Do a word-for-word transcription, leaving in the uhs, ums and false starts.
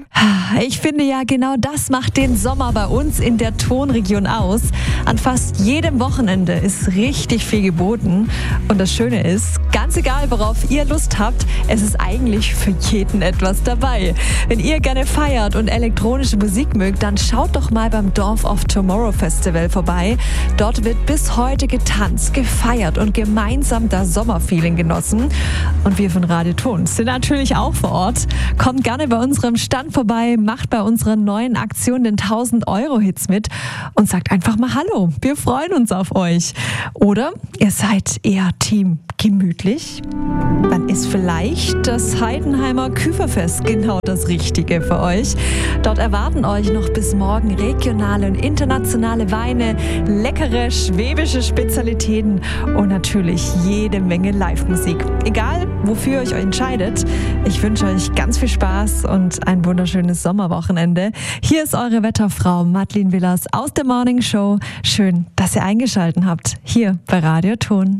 Ich finde ja, genau das macht den Sommer bei uns in der Tonregion aus. An fast jedem Wochenende ist richtig viel geboten. Und das Schöne ist, ganz egal, worauf ihr Lust habt, es ist eigentlich für jeden etwas dabei. Wenn ihr gerne feiert und elektronische Musik mögt, dann schaut doch mal beim Dorf of Tomorrow Festival vorbei. Dort wird bis heute getanzt, gefeiert und gemeinsam das Sommerfeeling genossen. Und wir von Radio Ton sind natürlich auch vor Ort. Kommt gerne bei unserem Stand vorbei, macht bei unserer neuen Aktion den tausend Euro Hits mit und sagt einfach mal Hallo. Wir freuen uns auf euch. Oder ihr seid eher Team gemütlich? Dann ist vielleicht das Heidenheimer Küferfest genau das Richtige für euch. Dort erwarten euch noch bis morgen regionale und internationale Weine, leckere schwäbische Spezialitäten und natürlich jede Menge Live-Musik. Egal, wofür ihr euch entscheidet, ich wünsche euch ganz viel Spaß und ein wunderschönes Sommerwochenende. Hier ist eure Wetterfrau Madeleine Willers aus der Morning Show. Schön, dass ihr eingeschaltet habt, hier bei Radio Ton.